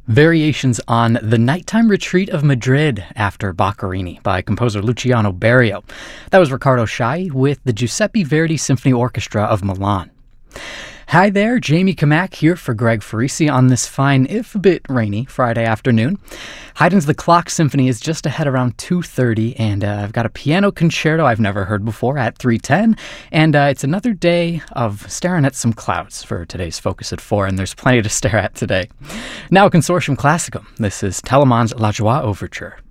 Variations on The Nighttime Retreat of Madrid after Boccherini by composer Luciano Berio. That was Riccardo Schai with the Giuseppe Verdi Symphony Orchestra of Milan. Hi there, Jamie Kamak here for Greg Farisi on this fine, if a bit rainy, Friday afternoon. Haydn's The Clock Symphony is just ahead around 2:30, and I've got a piano concerto I've never heard before at 3:10, and it's another day of staring at some clouds for today's Focus at 4, and there's plenty to stare at today. Now, Consortium Classicum. This is Telemann's La Joie Overture.